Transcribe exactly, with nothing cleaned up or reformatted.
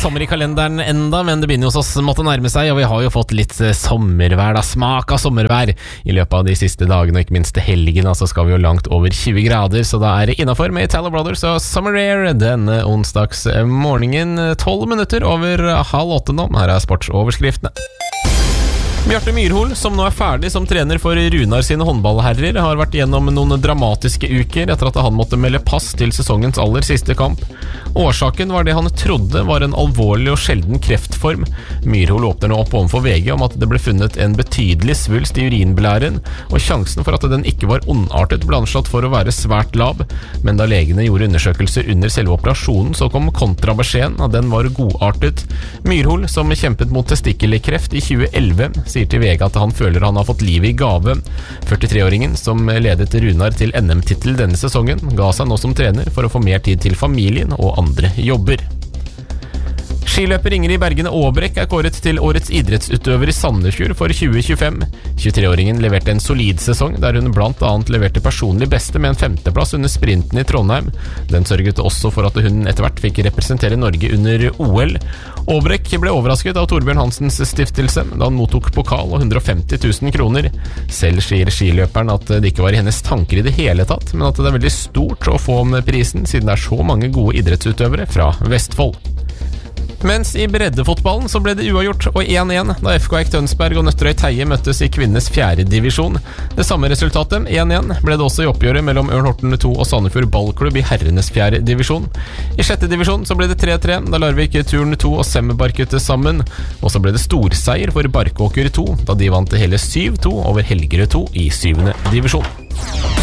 sommer i kalenderen enda, men det begynner hos oss måtte nærme seg, og vi har jo fått litt sommervær, da, smak av sommervær i løpet av de siste dagene, og ikke minst helgen, altså skal vi jo langt over tjue grader, så da er det innenfor med Italo Brothers og Summer Air denne onsdags morgenen, tolv minutter over halv åtte nå. Her er sportsoverskriftene. Bjarte Myrhol, som nå er ferdig som trener for Runar sine håndballherrer, har vært gjennom noen dramatiske uker etter at han måtte melde pass til sesongens aller siste kamp. Årsaken var det han trodde var en alvorlig og sjelden kreftform. Myrhol åpner nå opp overfor V G om at det ble funnet en betydelig svulst i urinblæren, og sjansen for at den ikke var ondartet ble anslått for å være svært lav. Men da legene gjorde undersøkelser under selve operasjonen, så kom kontrabeskjeden at den var godartet. Myrhol, som kjempet mot testikkelkreft i tjue elleve, sier til V G at han føler han har fått livet i gave. førtitre-åringen, som ledet Runar til N M-tittel denne sesongen, ga seg nå som trener for å få mer tid til familien og andre jobber. Skiløper Ingrid Bergene Aabrekk er kåret til årets idrettsutøver i Sandefjord for tjue tjuefem. tjuetre-åringen leverte en solid sesong, der hun blant annet leverte personlig beste med en femteplass under sprinten i Trondheim. Den sørget også for at hun etter hvert fikk representere Norge under O L. Aabrekk ble overrasket av Torbjørn Hansens stiftelse da han mottok pokal og hundre og femti tusen kroner. Selv sier skiløperen at det ikke var i hennes tanker i det hele tatt, men at det er veldig stort å få om prisen, siden det er så mange gode idrettsutøvere fra Vestfold. Mens i breddefotballen så ble det uavgjort og én én da F K Eik Tønsberg og Nøtterøy Teie møttes i kvinnes fjerde divisjon. Det samme resultatet, én én, ble det også i oppgjøret mellom Ørn Horten to og Sandefjord Ballklubb i herrenes fjerde divisjon. I sjette divisjon så ble det tre tre da Larvik Turn to og Sem barket sammen, og så ble det storseier for Barkåker to da de vant hele syv to over Helgerød to i syvende divisjon.